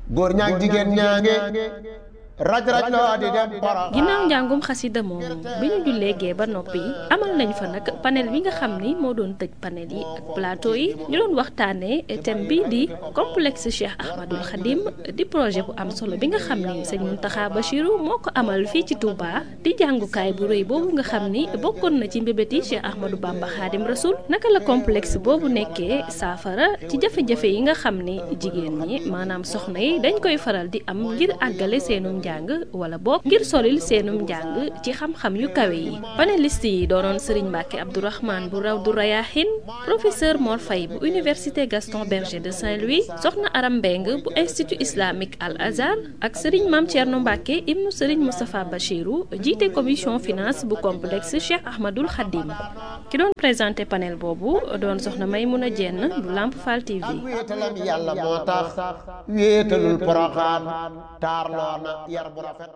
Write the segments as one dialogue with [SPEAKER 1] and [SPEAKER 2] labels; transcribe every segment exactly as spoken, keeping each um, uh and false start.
[SPEAKER 1] góor ñaag jigéen ñaange raj raj loo di dem Porokhane.
[SPEAKER 2] ginnaaw njàngum xasida moomu bi ñu jullee gee ba noppi amal nañ fa nag panel bi nga xam ni moo doon tëj panel yi ak plateau yi ñu doon waxtaanee thème bi di complexe Cheikh Ahmadul Khadim di projet bu am solo bi nga xam ni sëñ Mountakha Bachirou moo ko amal fii ci Touba di jàngukaay bu rëy boobu nga xam ni bokkoon na ci mbébéti Cheikh Ahmadou Bamba Khadim Rasoul naka la complexe boobu nekkee saafara ci jafe-jafe yi nga xam ni jigéen ñi maanaam soxna yi dañ koy faral di am ngir àggale seenum njàng wala boog ngir solil seenum njàng ci xam-xam yu kawe yi panéliste yi doonoon Serigne Mbacke Abdourahmane bu Rawdu Rayahin professeur Mor Faye bu université Gaston Berger de Saint-Louis soxna Aram Mbeng bu institut islamique Al Azhar ak Serigne Mame Thierno Mbacke ibnu Serigne Moustapha Bachirou jiite commission finance bu complexe Cheikh Ahmadul Khadim ki doon présenté panel boobu doon soxna Maymouna Dieng bu Lamp Fall T V.
[SPEAKER 1] ak wéetalam yàlla moo tax wéetalul Porokhane taarloo na yar bu rafet.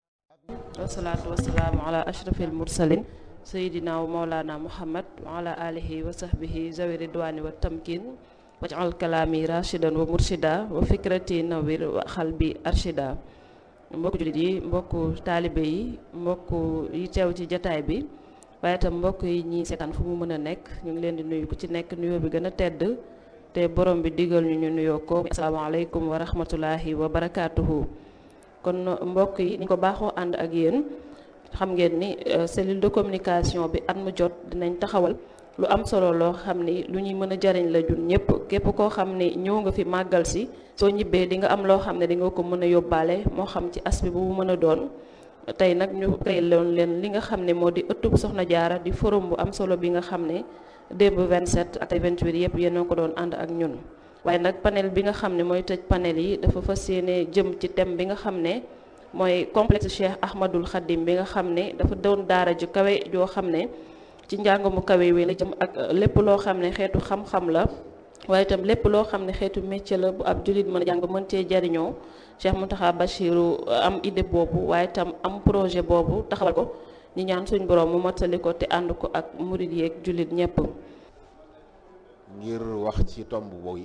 [SPEAKER 3] wasalaatu wasalaamu ala ashrafil mursalin sayidina wa maulana muhammad wa ala alihi wa sahbihi zawi ridwani wa tamkin waj'al kalami rashidan wa murshida wa fikrati nawir wa xalbi arshida. mbokku jullit yi mbokku taalibe yi mbokku yi teew ci jataay bi waaye itam mbokk yi ñi seetaan fu mu mën a nekk ñu ngi leen di nuyu ku ci nekk nuyoo bi gën a tedd te borom bi digal ñu ñu nuyoo ko asalaamaaleykum wa rahmatullahi wa barakaatuhu. kon mbokk yi ni ko baaxoo ànd ak yéen xam ngeen ni cellule de communication bi at mu jot dinañ taxawal lu am solo loo xam ni lu ñuy mën a jariñ la jun ñëpp képp koo xam ni ñëw nga fi màggal si soo ñibbee di nga am loo xam ne di nga ko mën a yóbbaale moo xam ci aspect bu mu mën a doon. tey nag ñu créé loon leen li nga xam ne moo di ëttub Soxna Jaara di forum bu am solo bi nga xam ne démb vingt-sept ak vingt-huit yëpp yéen a ko doon ànd ak ñun. waaye nag panel bi nga xam ne mooy tëj panel yi dafa fas yéene jëm ci thème bi nga xam ne mooy complexe Cheikh Ahmadul Khadim bi nga xam ne dafa doon daara ju kawe joo xam ne ci njàng mu kawe wi la jëm ak lépp loo xam ne xeetu xam-xam la waaye itam lépp loo xam ne xeetu métier la bu ab jullit mën a jàng mën cee jariñoo Cheikh Mountakha Bachirou am idée boobu waaye itam am projet boobu taxawal ko ñu ñaan suñ borom mu mottali ko te ànd ko ak murid yeeg jullit ñëpp.
[SPEAKER 4] ngir wax ci tomb boobu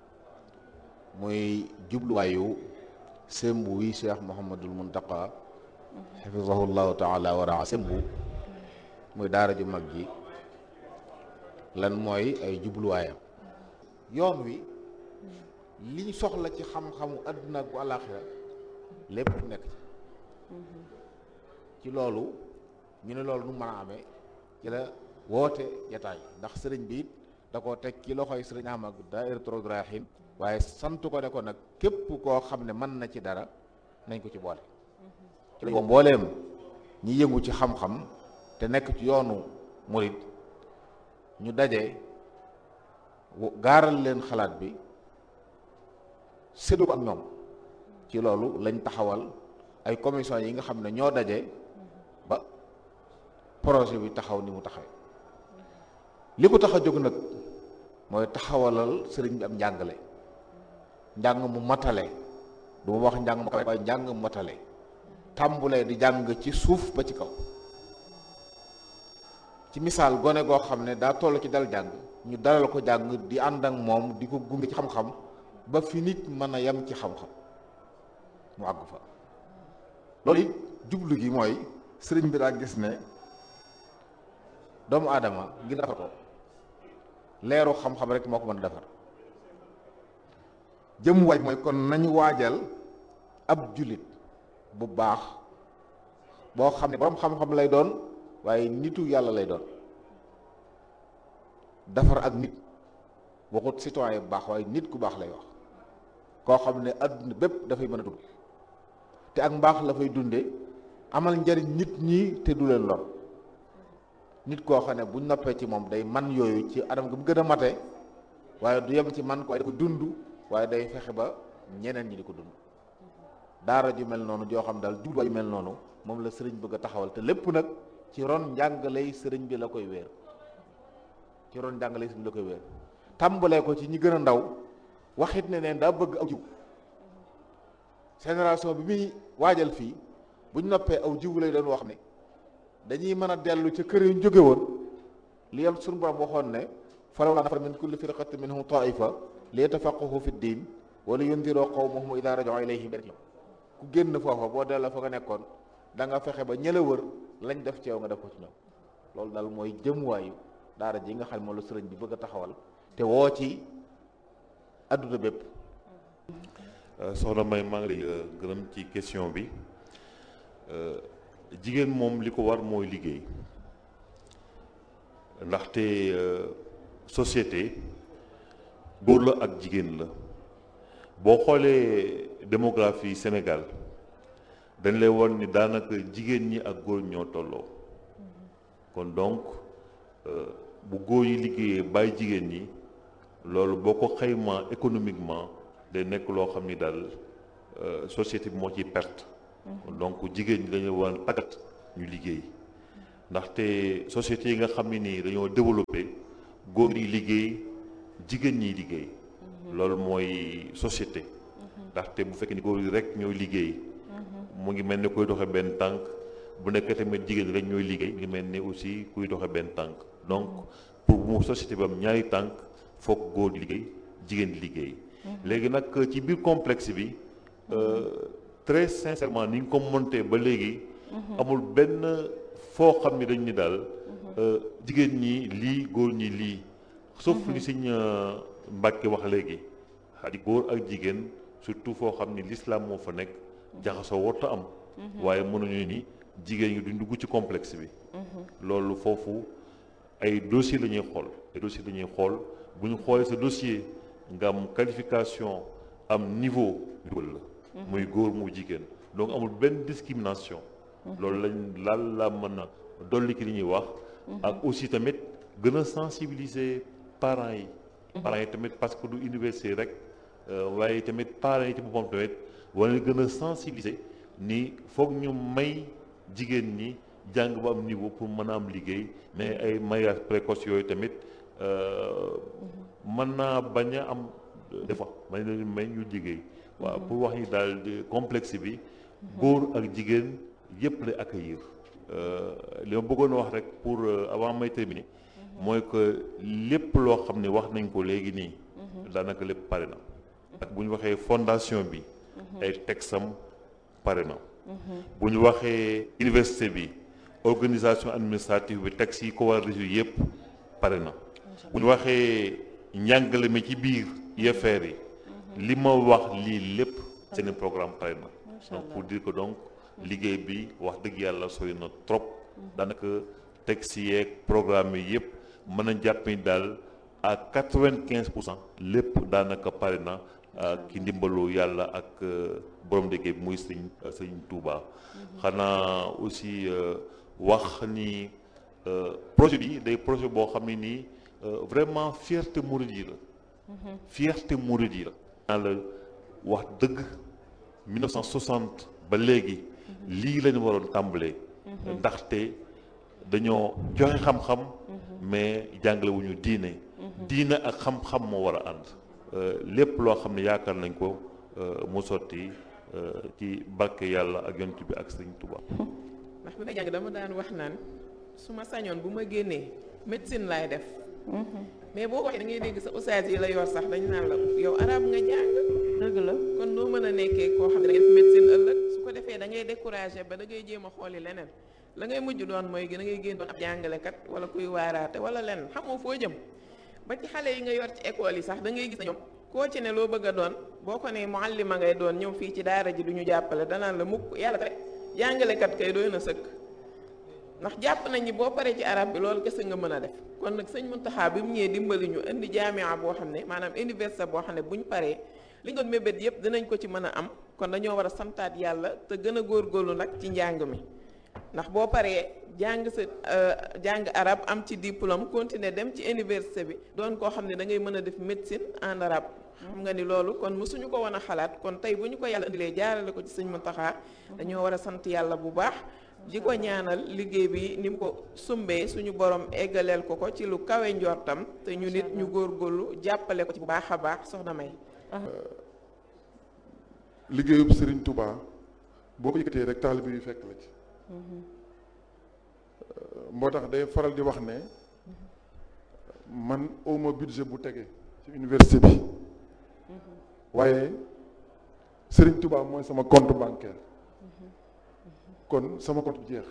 [SPEAKER 4] muy jubluwaayu sembu wi Cheikh Mouhamadul Mountakha xafizahullahu taala wa raa sembu muy daara ju mag ji lan mooy ay jubluwaayam. yoon wi liñ soxla ci xam-xamu àdduna ak bu àllaaxira lépp nekk ci ci loolu ñu ne loolu nu mën a amee ci la woote jataay ndax sëriñ bi it da koo teg ci loxoy sëriñ Ahmad Daahiratoul Rayahin waaye sant ko ne ko nag képp koo xam ne mën na ci dara nañ ko ci boole ci lañ ko mbooleem ñi yëngu ci xam-xam te nekk ci yoonu murid ñu daje gaaral leen xalaat bi séddu ko ak ñoom ci loolu lañ taxawal ay commission yi nga xam ne ñoo daje ba projet bi taxaw ni mu taxawee li ko tax a jóg nag mooy taxawalal sëriñ bi am njàngale njàng mu matale du ma wax njàng mu kawe waaye njàng mu matale tàmbulee di jàng ci suuf ba ci kaw ci misaal gone goo xam ne daa toll ci dal jàng ñu dalal ko jàng di ànd ak moom di ko gunge ci xam-xam ba fi nit mën a yem ci xam-xam mu àgg fa loolu it jublu gi mooy sëriñ bi daa gis ne doomu aadama ngir defar ko leeru xam-xam rek moo ko mën a defar jëm waaj mooy kon nañu waajal ab jullit bu baax boo xam ne borom xam-xam lay doon waaye nitu yàlla lay doon defar ak nit waxut citoyen bu baax waaye nit ku baax lay wax koo xam ne adduna bépp dafay mën a dund te ak mbaax la fay dunde amal njariñ nit ñi te du leen lor nit koo xam ne buñ noppee ci moom day man yooyu ci anam gi mu gën a mate waaye du yem ci man ko waaye da ko dund waaye day fexe ba ñeneen ñi di ko dund daara ju mel noonu joo xam daal jubluwaay ju mel noonu moom la sëriñ bëgg a taxawal te lépp nag ci ron njàngaley sëriñ bi la koy wéer ci ron njàngaley sëriñ bi la koy wéer tàmbalee ko ci ñi gën a ndaw waxit ne neen daa bëgg aw jiw génération bi muy waajal fii buñ noppee aw jiw lay doon wax ne dañuy mën a dellu ca kër yu ñu jóge woon li yam suñu borom waxoon ne falawlaa nafara min kulli firqatin minhum taifa li yatafaqahu fi ddin wala yundiroo qawmahum idaa raja'uu ilayhim, ku génn foofa boo delloo fa nga nekkoon da nga fexe ba ñëla wër lañ def ci yow nga def ko ci ñoom. loolu daal mooy jëmuwaayu daara ji nga xam ne moom la sëriñ bi bëgg a taxawal te woo ci adduna bépp.
[SPEAKER 5] soxna May maa ngi lay gërëm ci question bi. jigéen moom li ko war mooy liggéey, ndaxte société góor la ak jigéen la. boo xoolee démographie Sénégal dañ lay won ni daanaka jigéen ñi ak góor ñoo tolloo. kon donc bu góor yi liggéeyee bàyyi jigéen ñi, loolu boo ko xaymaa économiquement day nekk loo xam ni daal société bi moo ciy perte. donc jigéen ñi dañu war a tàggat ñu liggéey, ndaxte société yi nga xam ne nii dañoo développé góor yi liggéey jigéen ñi liggéey. loolu mooy société. ndaxte bu fekkee ni góor yi rek ñooy liggéey. mu ngi mel ni kuy doxe benn tànk. bu nekkee tamit jigéen rek ñooy liggéey mu ngi mel ni aussi kuy doxe benn tànk. donc pour mu société bi am ñaari tànk foog góor di liggéey jigéen di liggéey. léegi nag ci biir complexe bi. très sincèrement ni nga ko monté ba léegi. amul benn foo xam ni dañ ni daal. jigéen ñi lii góor ñi lii. sauf li Sëñ Mbàkke wax léegi. xadi góor ak jigéen surtout foo xam ni l'islam moo fa nekk jaxasoo warta am. waaye mënuñu ni jigéen ñi duñ dugg ci complexe bi. loolu foofu ay dossier la ñuy xool ay dossier la ñuy xool bu ñu xoolee sa dossier nga am qualification am niveau dugal la. muy góor mu jigéen donc amul benn discrimination. loolu lañ laal la mën a dolli ki li ñuy wax. ak aussi tamit gën a sensibiliser parents yi. parents yi tamit parce que du université rek waaye tamit parents yi ci boppam tamit wala gën a sensibiliser ni foog ñu may jigéen ñi jàng ba am niveau pour mën a am liggéey mais ay mariage précoce yooyu tamit mën naa bañ a am des fois may leen may ñu liggéey. waaw pour wax ni daal complexe bi góor ak jigéen yëpp lay accueillir. li ma bëggoon wax rek pour avant may terminer mooy que lépp loo xam ne wax nañ ko léegi nii daanaka lépp pare na. ak bu ñu waxee fondation bi ay texam pare na. bu ñu waxee université bi organisation administrative bi texte yi ko war a résoudre yëpp pare na. bu ñu waxee njàngale mi ci biir I F R yi li ma wax lii lépp seen programme pare na. donc pour dire que donc liggéey bi wax dëgg yàlla sori na trop. daanaka texte yeeg programme yi yëpp mën a jàpp ni daal à quatre-vingt-quinze pour cent lépp daanaka pare na. ki ndimbalu yàlla ak borom liggéey bi muy sëñ sëñ Touba. xanaa aussi wax ni projet bi day projet boo xam ne nii vraiment fierté mouride yi la. fierté mouride yi la. naa la wax dëgg mille neuf cent soixante ba léegi lii lañu waroon tàmbalee. ndaxte dañoo joxe xam-xam mais jàngale wu ñu diine. diine ak xam-xam moo war a ànd. lépp loo xam ne yaakaar nañ ko mu sotti ci barke yàlla ak yonent bi ak sëñ Touba.
[SPEAKER 6] ndax bi may jàng dama daan wax naan su ma sañoon bu ma génnee médecine laay def. mais boo waxee da ngay dégg sa ustaas yi la yor sax dañu naan la yow arab nga jàng.
[SPEAKER 3] dëgg la
[SPEAKER 6] kon noo mën a nekkee koo xam ne da ngay def médecine ëllëg su ko defee da ngay découragé ba da ngay jéem a xooli leneen la ngay mujj doon mooy da ngay génn doon ab jàngalekat wala kuy waaraate wala leneen xamoo foo jëm. ba ci xale yi nga yor ci école yi sax da ngay gis na ñoom koo ci ne loo bëgg a doon boo ko ne muallima ngay doon ñëw fii ci daara ji du ñu jàppale danaan la mukk yàlla rek jàngalekat kay doy na sëkk ndax jàpp nañ ni boo paree ci arab bi loolu kese nga mën a def. kon nag sëñ Muntaxa bi mu ñëwee dimbali ñu indi jaamia boo xam ne maanaam université boo xam ne bu ñu paree li nga mébét yëpp dinañ ko ci mën a am kon dañoo war a santaat yàlla te gën a góorgóorlu nag ci njàng mi. ndax boo paree jàng sa jàng arab am ci diplôme continuer dem ci université bi doon koo xam ne da ngay mën a def médecine en arabe. xam nga ni loolu kon mësuñu ko woon a xalaat kon tey bu ñu ko yàlla indilee jaarale ko ci sëñ Muntaxa dañoo war a sant yàlla bu baax di ko ñaanal liggéey bi ni mu ko sumbee suñu borom eggaleel ko ko ci lu kawe njortam te ñu nit ñu góorgóorlu jàppale ko ci bu baax a baax soxna May.
[SPEAKER 7] liggéeyub Serigne Touba boo ko yëkkatee rek taalibe yi fekk la ci. moo tax day faral di wax ne man awma budget bu tege ci université bi waaye Serigne Touba mooy sama compte bancaire kon sama compte jeex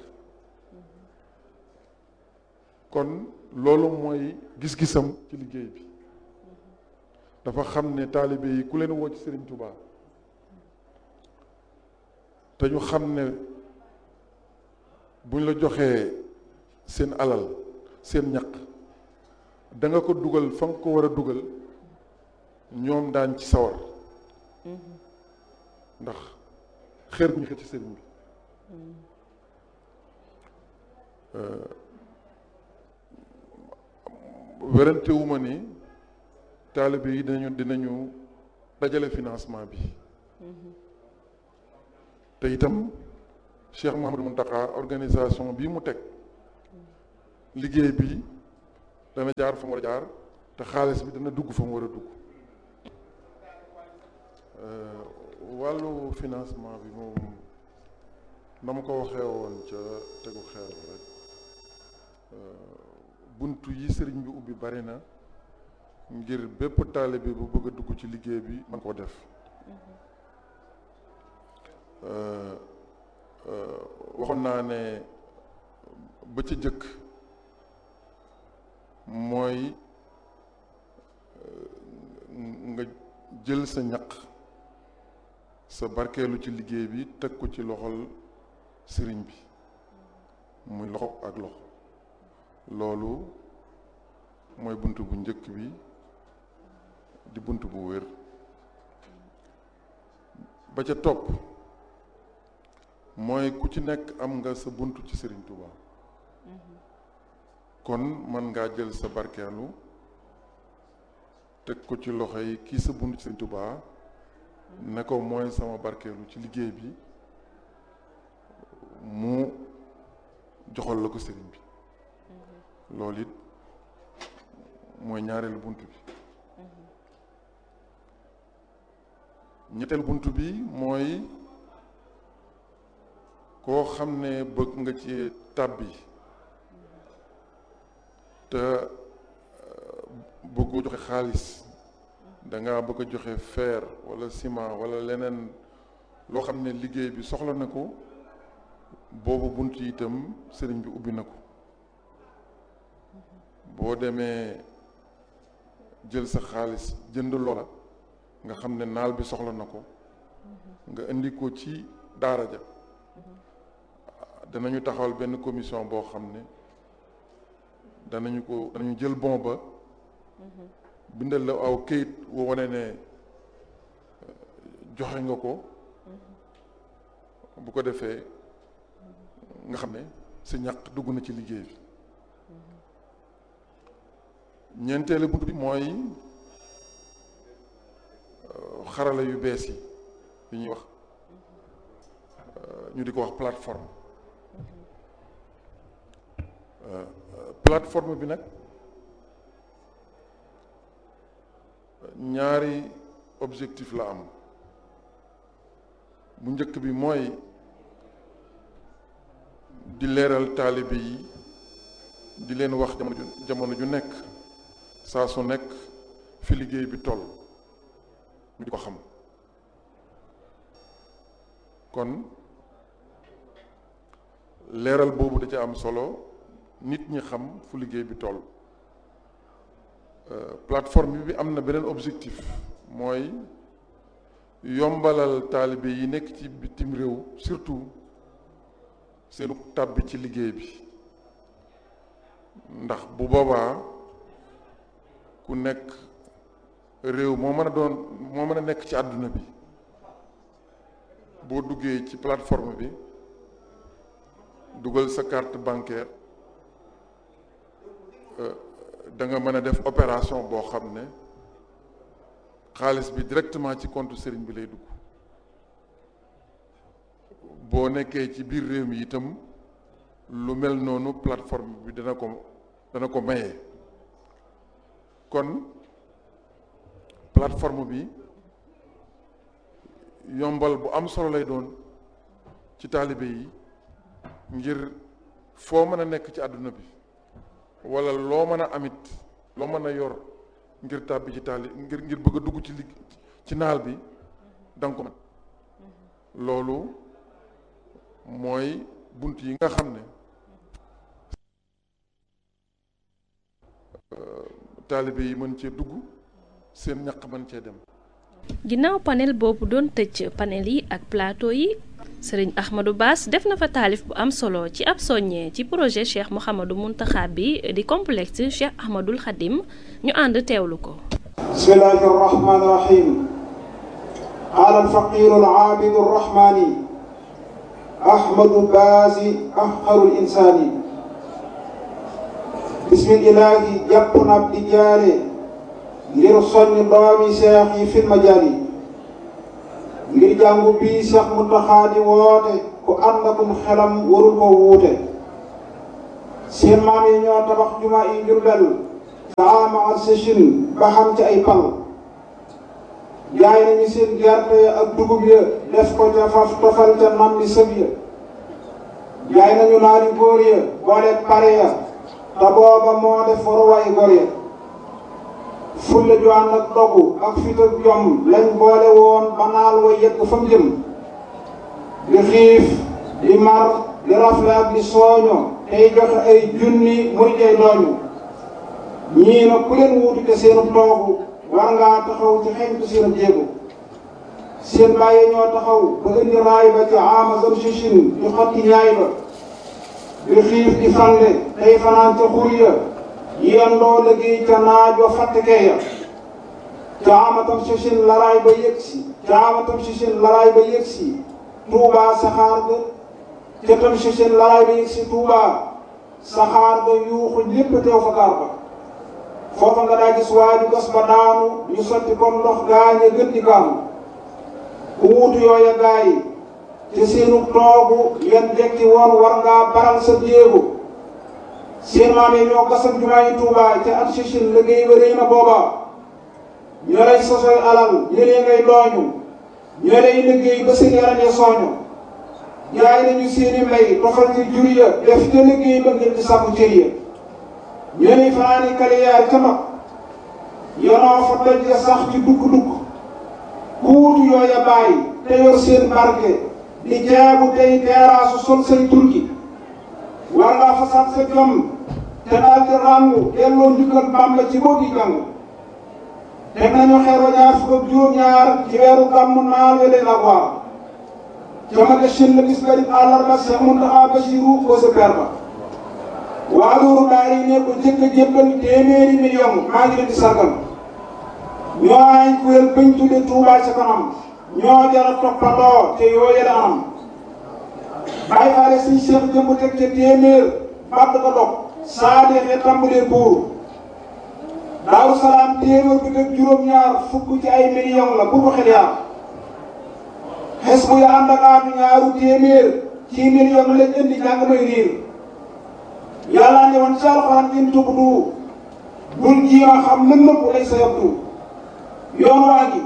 [SPEAKER 7] kon loolu mooy gis-gisam ci liggéey bi dafa xam ne taalibe yi ku leen woo ci Serigne Touba te ñu xam ne buñ la joxee seen alal seen ñaq da nga ko dugal fa nga ko war a dugal ñoom daañ ci sawar ndax xeer bu ñu xëcc ci sëriñ bi werante wu ma ni taalibe yi dinañu dinañu dajale financement bi te itam Cheikh Mouhamadou Mountakha organisation bii mu teg liggéey bi dana jaar fa mu war a jaar te xaalis bi dana dugg fa mu war a dugg wàllu financement bi moom na ma ko waxee woon ca tegu xeer rek buntu yi sëriñ bi ubbi bari na ngir bépp taalibe bu bëgg a dugg ci liggéey bi man koo def waxoon naa ne ba ca jëkk mooy nga jël sa ñaq sa barkeelu ci liggéey bi teg ko ci loxol sëriñ bi muy loxo ak loxo loolu mooy bunt bu njëkk bi di bunt bu wér ba ca topp mooy ku ci nekk am nga sa bunt ci Sëriñ Touba kon man ngaa jël sa barkeelu teg ko ci loxo yi kii sa bunt ci Sëriñ Touba ne ko mooy sama barkeelu ci liggéey bi mu joxal la ko sëriñ bi loolu it mooy ñaareelu bunt bi ñetteel bunt bi mooy koo xam ne bëgg nga ci tàbbi te bëgg joxe xaalis danga bëgg a joxe fer wala ciment wala leneen loo xam ne liggéey bi soxla na ko boobu bunt yi itam sëriñ bi ubbi na ko boo demee jël sa xaalis jënd loola nga xam ne naal bi soxla na ko nga indi ko ci daara ja danañu taxawal benn commission boo xam ne danañu ko danañu jël bon ba bindal la aw këyit woo wane ne joxe nga ko bu ko defee nga xam ne sa ñaq dugg na ci liggéey bi ñeenteelu bunt bi mooy xarala yu bees yi yi ñuy wax ñu di ko wax plateforme plateforme bi nag ñaari objectif la am bu njëkk bi mooy di leeral taalibe yi di leen wax jamono ju jamono ju nekk saa su nekk fi liggéey bi toll ñu di ko xam kon leeral boobu da ca am solo nit ñi xam fu liggéey bi toll plateforme bi am na beneen objectif mooy yombalal taalibe yi nekk ci bitim réew surtout seenu tàbbi ci liggéey bi ndax bu boobaa ku nekk réew moo mën a doon moo mën a nekk ci àdduna bi boo duggee ci plateforme bi dugal sa carte bancaire da nga mën a def opération boo xam ne xaalis bi directement ci compte sëriñ bi lay dugg boo nekkee ci biir réew mi itam lu mel noonu plateforme bi dana ko dana ko maye kon plateforme bi yombal bu am solo lay doon ci taalibe yi ngir foo mën a nekk ci àdduna bi wala loo mën a amit loo mën a yor ngir tàbbi ci taali ngir ngir bëgg a dugg ci ligg ci naal bi danga ko man loolu mooy bunt yi nga xam ne taalibe yi mën cee dugg seen ñaq mën cee dem.
[SPEAKER 2] ginnaaw panel boobu doon tëj panel yi ak plateau yi sëriñ Ahmadou Bass def na fa taalif bu am solo ci ab soññee ci projet Cheikh Mouhamadou Mountakha bi di complexe Cheikh Ahmadoul Khadim ñu ànd teewlu ko.
[SPEAKER 8] bismillahi rahmani rahim qaala alfaqiru alaabidu arrahmani Ahmadou Bass afqarul insaani bismillahi jàpp na ab di jaare ngir soññ doomi seex yi fil majaali ngir jàngu bii Seex Muntaxa di woote ku ànd akum xelam warul ko wuute seen maam yi ñoo tabax jumaa yi Jurbel ca ama ak sëchin ba xam ci ay pal jaay nañu seen gerte ak dugub ya def ko ca faf tofal ca nam bi sëb ya jaay nañu naari góor ya boole pare ya te booba moo def waruwaay góor ya fulla ju ànd ak dogu ak fit ak jom lañ boole woon ba naal wa yegg fa mu jëm di xiif di mar di rafle ak di sooño tey joxe ay junni muy tey dooñu ñii nag ku leen wuutu te seenu toogu war ngaa taxaw ci xeñtu seenu jéego seen bàyyi ñoo taxaw ba indi raay ba ci amazon sichin di xotti ñaay ba di xiif di fande tey fanaan ca xur ya yendoo liggéey ca naaj wa fàttekee ya caamatam sichin laraay ba yëgsi caamatam sichin laraay ba yëgsi Tuubaa saxaar ga ca tam sichin laraay ba yëgsi Tuubaa saxaar ga yuuxu ñépp teew fa gaar ba foofa nga daa gis waaju gas ba daanu ñu sotti comme ndox gaañe gën di kaanu ku wuutu yooya gaay te seenu toogu yan jekki woon war ngaa baral sa jéego seen maam yi ñoo gasal jumaa yi Tuubaa ca at sichin liggéey ba rëy na booba ñoo lay sosoy alal ñëlee ngay dooñu ñoo lay liggéey ba seen yaram ya sooñu jaay nañu seeni mbay tofal ci jur ya def ca liggéey ba ngir di sàkku cër ya ñoo lay fanaani kaliyaar ca mag yonoo fa doj ya sax ci dugg-dugg ku wutu yooya bàyyi te yor seen barke di jaabu tey teeraasu sol say turki war ngaa fasaat sa jom te daal di ràngu delloo njukkal Bàmba ci boo gi jàng teg nañu xeer wa ñaar fukk ak juróom-ñaar ci weeru gàmmu naal welee la waar jamage shin la bis garib àllarba Seex Muntaxa Basiru ko sa per ba waa loolu daal yi ne ko jëkk a jébbal téeméeri million maa ngi leen di sargal ñoo ay kuréel bañ tudde Tuubaa ca kanam ñoo jara toppandoo te yooye la anam bàyyi faale siñ Seex jëmbu teg ca téeméer badd ko dog saa deexee tàmbalee buur Daaru Salaam téeméer bi teg juróom-ñaar fukk ci ay million la bu ko xel yaa xes bu ya ànd ak aatu ñaaru téeméer ci million lañ indi jàng may riir yàlla ne woon ci alxuraan in tubdu bul jiima xam lën nëpp lay sa yabdu yoon waa gi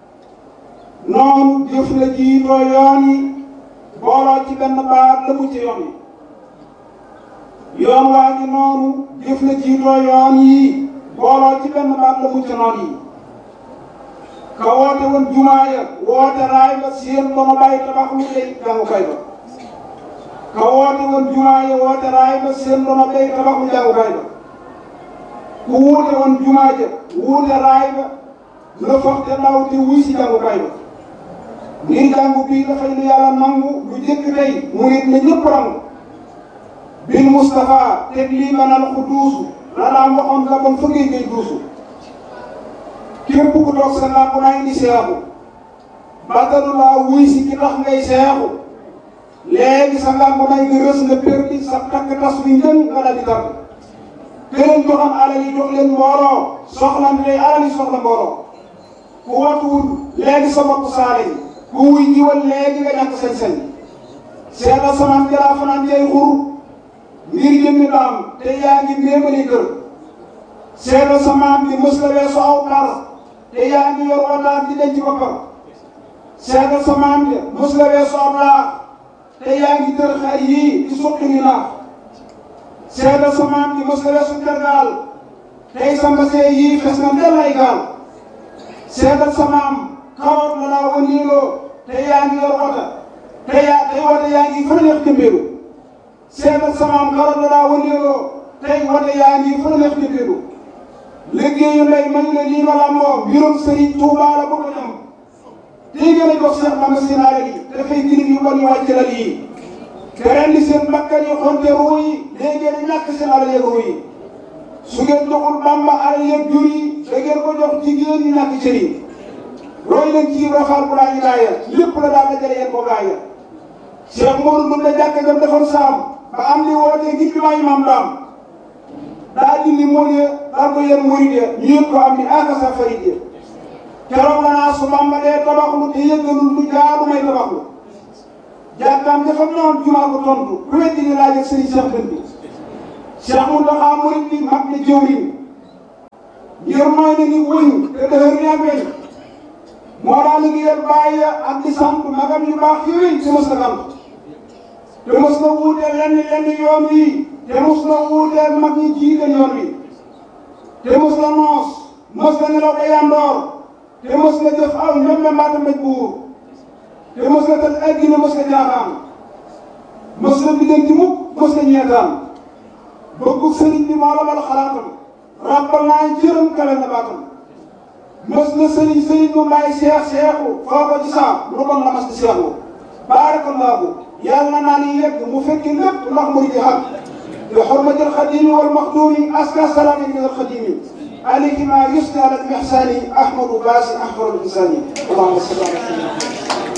[SPEAKER 8] noonu jëf la jiitoo yoon yi booloo ci benn baat la mu ci yoon yi yoon waa gi noonu jëf la jiitoo yoon yi booloo ci benn baat la mu ci noon yi ka woote woon jumaa ya woote raay ba seen ba ma bàyyi tabax lu lay jàngukaay ba ka woote woon jumaa ya woote raay ba seen ba ma bàyyi tabax lu jàngukaay ba ku wuute woon jumaa ja wuute raay ba la foog te ndaw te wuy si jàngukaay ba ngir jàngu bii dafay lu yàlla nangu lu jëkk tey murit na ñëpp rangu bil Mustafa teg lii banal ku duusu la daan waxoon la bon fëggee ngay duusu képp ku toog sa làmp naa indi seexu batalu laa wuy si ki tax ngay seexu léegi sa làmp naa nga rës nga perdi sa takk tas wi njën nga dal di tàgg këleen joxam alal yi jox leen mbooloo soxla tey alal yi soxla mbooloo ku watuwul léegi sa bopp saale yi ku wuy jiwal léegi nga ñàkk sañ-sañ seetal samaan jalaa fanaan jay xur ngir jëmmi daam te yaa ngi méemali kër seetal samaan bi mës la weesu aw par te yaa ngi yor wataat di denc boppam seetal samaan bi mës la weesu aw laax te yaa ngi tër xar yii di suqi ni naax seetal samaan bi mës la weesu tergaal tey sa mbasee yii fes na ndel ay gaal seetal samaam karoot la daa wëndeeloo te yaa ngi yor wota te yaa tey wota yaa ngi fa neex jëmbeelu seetal samaam karoot la daa wëndeeloo tey wota yaa ngi fa neex jëmbeelu liggéeyu ndey mañ la lii ma làmboo mbirum Sëriñ Tuubaa la bu ko ñam tey gën a jox Cheikh Bamba sinaare yi dafay girim yu bon yu wàcc lal yi te rendi seen bakkan yi xonte ruu yi léegi ngeen ñàkk seen alal yeeg ruu yi su ngeen joxul Bamba alal yeeg jur yi da ngeen ko jox jigéen ñi ñàkk cër yi roy leen ci rafaal bu laa ñu gaaya lépp la daal dajale yéen ko gaaya Cheikh Modou Ndoum la jàkka jam defoon saam ba am li wootee ngir bi maa imaam daam daa dindi mool ya daal ko yéen murid ya ñu yëg ko am ni akasa farid ya keroog la naa su Bamba dee tabaxlu te yëggalul lu jaadu may tabaxlu jàkkaam dafa noon jumaa ko tontu ku weddi ni laaj ak sëriñ Cheikh Dënd bi Cheikh Mountakha murid bi mag na jëwriñ ngir mooy na ni wëñ te dëhër ni ak weñ moo daa liggéeyal bàyyi ak di sant magam yu baax yooyu te mos na xam te mos na wuuteel lenn lenn yoon wi te mos na wuuteel mag ñi jiite yoon wi te mos na noos mos na nelaw ba yandoor te mos na jëf aw ñoom mbaata mbéj buur te mos na tal addina mos na jaaxaan mos na biddanti mukk mos na ñeetaan bëggu sëriñ bi moo la bal xalaatam ràbbal naa jërëm kawe na baatam mos na sëriñ sëriñ bu may seex seexu foo ko ci saa lu bon la mas di seexu baarakallaahu yàlla naa ni yegg mu fekki lépp ndax murid yi xam bi xurmatil xadimi wal maxduumi aska salaami min al xadimi alayhi ma yusni ala al ihsani ahmadu baasi ahmadu insani allahumma salli ala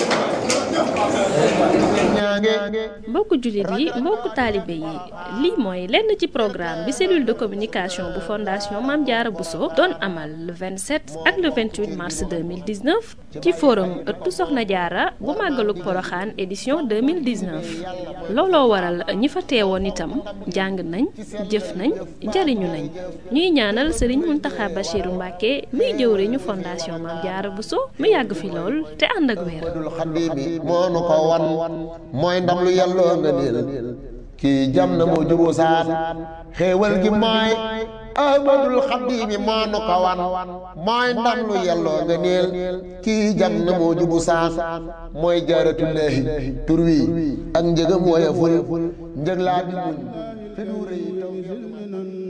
[SPEAKER 2] mbokku jullit yi mbokku taalibe yi lii mooy lenn ci programme bi cellule de communication bu fondation Mame Diarra Bousso doon amal le vingt-sept ak le vingt-huit mars deux mille dix-neuf ci forum ëttu Soxna Diarra bu màggalug Poroxaan édition deux mille dix-neuf looloo waral ñi fa teewoon itam jàng nañ jëf nañ jariñu nañ ñuy ñaanal Serigne Mountakha Bachirou Mbacké muy jëwriñu fondation Mame Diarra Bousso mu yàgg fi lool te ànd ak wér.
[SPEAKER 1] moo nu ko wan mooy ndam lu yàlloo nga niil kii jam na moo juboo saan xéewal gi mooy ahmadul xadimi moo nu ko wan mooy ndam lu yàlloo nga niil kii jam na moo jubu saan mooy jaaratullaahi tur wi ak njëgam woya ful njëg laa di muñ fi du rëy